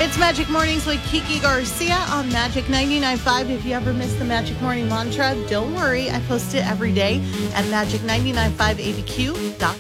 It's Magic Mornings with Kiki Garcia on Magic 99.5. If you ever miss the Magic Morning Mantra, don't worry. I post it every day at magic995abq.com.